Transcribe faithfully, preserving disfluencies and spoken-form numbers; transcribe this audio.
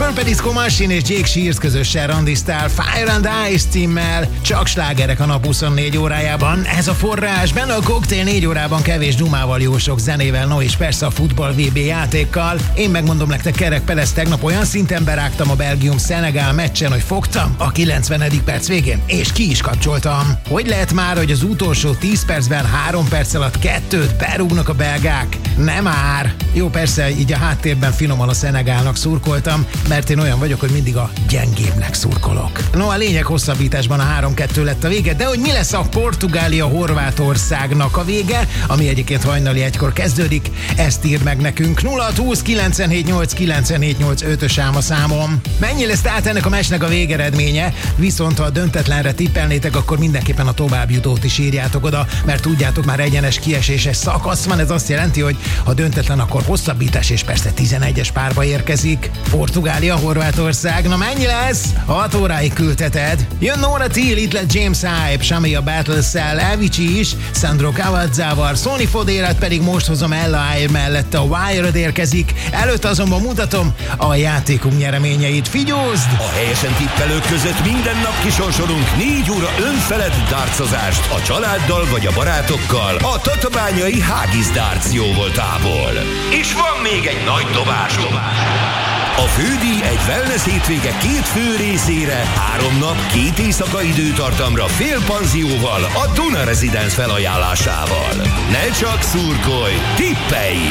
Purple Disco Machine és Jake Shears közösen randiztál Fire and Ice címmel. Csak slágerek a nap huszonnégy órájában. Ez a forrás, benne a koktél négy órában kevés dumával, jó sok zenével, no és persze a futball vé bé játékkal. Én megmondom nektek, Kerek Perez, tegnap olyan szinten berágtam a Belgium-Szenegál meccsen, hogy fogtam a kilencvenedik perc végén, és ki is kapcsoltam. Hogy lehet már, hogy az utolsó tíz percben három perc alatt kettőt berúgnak a belgák? Nem már! Jó, persze, így a háttérben finoman a Szenegálnak szurkoltam, mert én olyan vagyok, hogy mindig a gyengébbnek szurkolok. No, a lényeg, hosszabbításban a három kettő lett a vége, de hogy mi lesz a Portugália-Horvátországnak a vége, ami egyébként hajnali egykor kezdődik, ezt írd meg nekünk. nulla hat húsz kilencszázhetvennyolc kilencszázhetvennyolc ötös ám a számom. Mennyi lesz tehát ennek a meccsnek a végeredménye? Viszont ha a döntetlenre tippelnétek, akkor mindenképpen a továbbjutót is írjátok oda, mert tudjátok, már egyenes kieséses szakasz van, ez azt jelenti, hogy ha döntetlen, akkor hosszabbítás és persze tizenegyes párba érkezik. Portugália, Horvátország, na mennyi lesz? hat óráig küldheted. Jön Nora Till, itt lett James Hype, Shamia Battle-szel, Avicii is, Sandro Cavazzával, Sonny Fodérat pedig most hozom Ella Eyre mellette, a Wired érkezik. Előtt azonban mutatom a játékunk nyereményeit. Figyózd! A helyesen tippelők között minden nap kisorsolunk négy óra önfelett dárcozást a családdal vagy a barátokkal a tatabányai Hágis Darts jóvoltából. És van még egy nagy dobásunk. A fődíj egy wellness hétvége két fő részére, három nap, két éjszaka időtartamra fél panzióval a Duna Residence felajánlásával. Ne csak szurkolj, tippelj!